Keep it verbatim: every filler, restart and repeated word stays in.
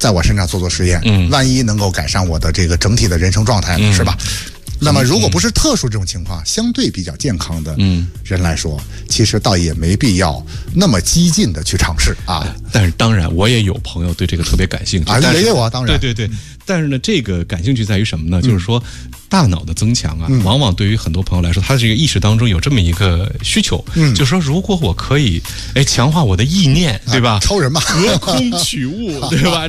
在我身上做做实验， 嗯， 万一能够改善我的这个整体的人生状态呢， 嗯、 是吧？那么，如果不是特殊这种情况，相对比较健康的人来说，嗯、其实倒也没必要那么激进的去尝试啊。 但是，当然，我也有朋友对这个特别感兴趣啊，也有啊，当然， 对对对。但是呢，这个感兴趣在于什么呢？嗯、就是说，大脑的增强啊，嗯、往往对于很多朋友来说，他这个意识当中有这么一个需求，嗯，就是说，如果我可以，哎，强化我的意念，对吧？ 啊、超人嘛， 隔空取物，对吧？